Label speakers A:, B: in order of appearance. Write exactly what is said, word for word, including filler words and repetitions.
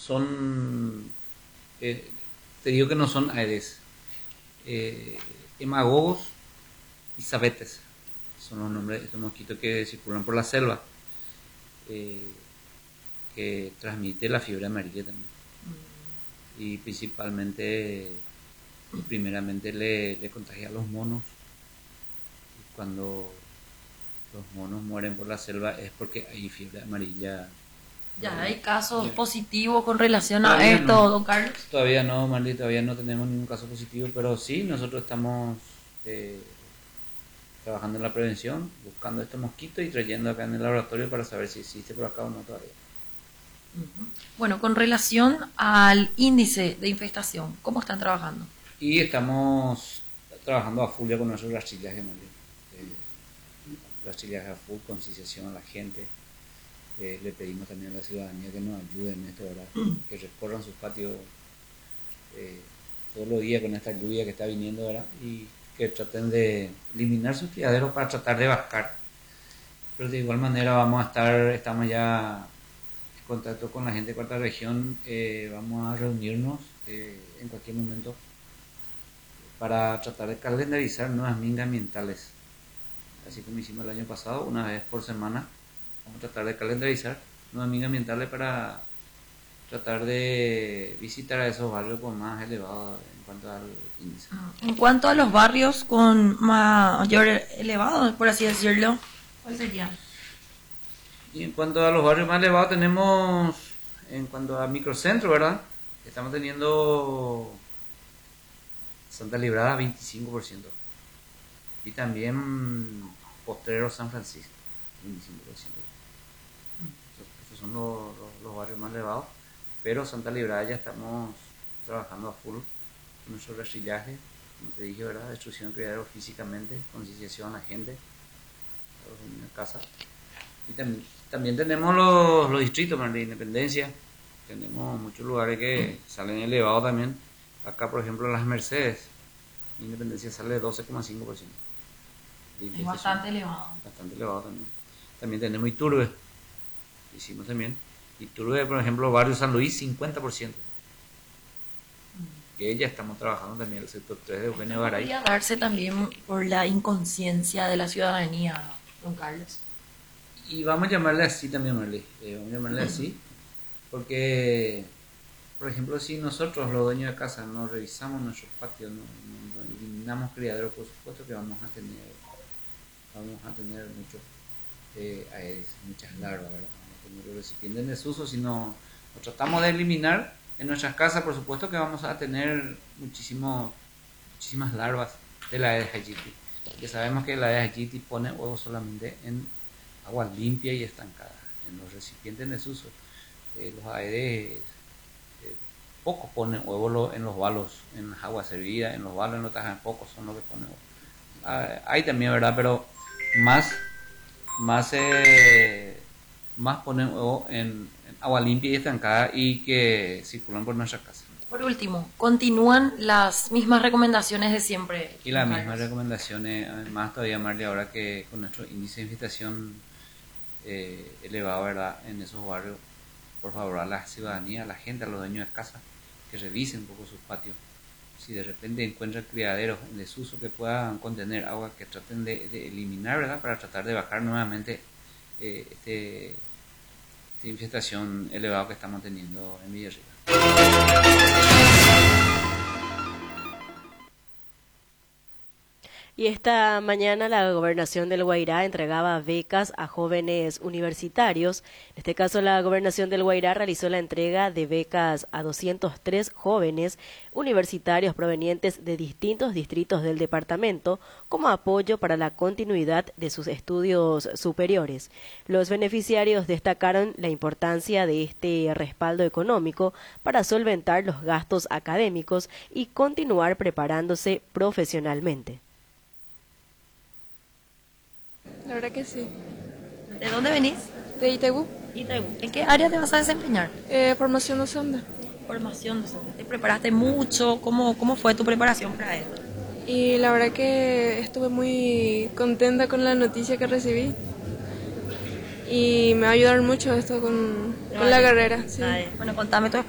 A: son, eh, te digo que no son aedes, eh, hemagogos y sabetes, son los nombres de estos mosquitos que circulan por la selva, eh, que transmite la fiebre amarilla también. Y principalmente, primeramente le, le contagia a los monos. Y cuando los monos mueren por la selva es porque hay fiebre amarilla.
B: Ya hay casos ya. positivos con relación
A: todavía
B: a esto,
A: no,
B: don Carlos.
A: Todavía no, Marley, todavía no tenemos ningún caso positivo, pero sí, nosotros estamos eh, trabajando en la prevención, buscando estos mosquitos y trayendo acá en el laboratorio para saber si existe por acá o no todavía.
B: Bueno, con relación al índice de infestación, ¿cómo están trabajando?
A: Y estamos trabajando a full ya con nuestros rastrillajes, eh, rastrillajes a full, concienciación a la gente. Eh, le pedimos también a la ciudadanía que nos ayude en esto, ¿verdad? Que recorran sus patios eh, todos los días con esta lluvia que está viniendo, ¿verdad? Y que traten de eliminar sus criaderos para tratar de bajar. Pero de igual manera vamos a estar, estamos ya contacto con la gente de Cuarta Región, eh, vamos a reunirnos eh, en cualquier momento para tratar de calendarizar nuevas mingas ambientales, así como hicimos el año pasado, una vez por semana. Vamos a tratar de calendarizar nuevas mingas ambientales para tratar de visitar a esos barrios con más elevado en cuanto al índice.
B: En cuanto a los barrios con mayor elevado, por así decirlo, ¿cuál sería?
A: Y en cuanto a los barrios más elevados tenemos, en cuanto a microcentro, ¿verdad? Estamos teniendo Santa Librada veinticinco por ciento y también Potrero San Francisco veinticinco por ciento. Esos son los, los, los barrios más elevados, pero Santa Librada ya estamos trabajando a full con nuestro rastrillaje, como te dije, ¿verdad? Destrucción de criaderos físicamente, concienciación a la gente, a los en la casa. Y también, también tenemos los, los distritos de Independencia, tenemos muchos lugares que salen elevados también. Acá, por ejemplo, en Las Mercedes, Independencia sale doce coma cinco por ciento.
B: Es bastante elevado.
A: Bastante elevado también. También tenemos Iturbe, hicimos también. Iturbe, por ejemplo, barrio San Luis, cincuenta por ciento. Que ya estamos trabajando también el sector tres de Eugenio Garay.
B: Podría darse también por la inconsciencia de la ciudadanía, don Carlos.
A: Y vamos a llamarle así también, Marley, eh, vamos a llamarle así, porque, por ejemplo, si nosotros, los dueños de casa, no revisamos nuestros patios, no, no, no eliminamos criaderos, por supuesto que vamos a tener, vamos a tener muchos, eh, aedes, muchas larvas, ¿verdad? Vamos a tener los recipientes en desuso. Si no lo tratamos de eliminar en nuestras casas, por supuesto que vamos a tener muchísimo, muchísimas larvas de la Aedes aegypti, que sabemos que la Aedes aegypti pone huevos solamente en agua limpia y estancada, en los recipientes en desuso. Eh, los aedes eh, pocos ponen huevos en los balos, en las aguas servidas, en los balos, en los tajas, pocos son los que ponen huevos. Ah, hay también, ¿verdad? Pero más, más, eh, más ponen huevos en, en agua limpia y estancada y que circulan por nuestra casa.
B: Por último, continúan las mismas recomendaciones de siempre.
A: Y las mismas recomendaciones, más todavía, Marley, ahora que con nuestro índice de infestación eh, elevado, ¿verdad? En esos barrios, por favor, a la ciudadanía, a la gente, a los dueños de casa, que revisen un poco sus patios. Si de repente encuentran criaderos en desuso que puedan contener agua, que traten de, de eliminar, ¿verdad? Para tratar de bajar nuevamente eh, este, esta infestación elevada que estamos teniendo en Villarrica.
C: Y esta mañana la Gobernación del Guairá entregaba becas a jóvenes universitarios. En este caso, la Gobernación del Guairá realizó la entrega de becas a doscientos tres jóvenes universitarios provenientes de distintos distritos del departamento como apoyo para la continuidad de sus estudios superiores. Los beneficiarios destacaron la importancia de este respaldo económico para solventar los gastos académicos y continuar preparándose profesionalmente.
D: La verdad que sí.
B: ¿De dónde venís?
D: De Itaú.
B: Itaú. ¿En qué área te vas a desempeñar?
D: Eh, formación docente.
B: Formación docente. ¿Te preparaste mucho? ¿Cómo, cómo fue tu preparación para esto?
D: Y la verdad que estuve muy contenta con la noticia que recibí. Y me va a ayudar mucho esto con, con la carrera. Sí.
B: Bueno, contame tu